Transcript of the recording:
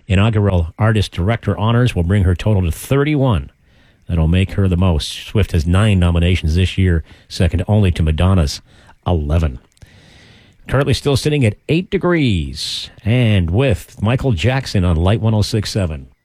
Inaugural Artist Director honors will bring her total to 31. That'll make her the most. Swift has 9 nominations this year, second only to Madonna's 11. Currently still sitting at 8 degrees, and with Michael Jackson on Light 106.7.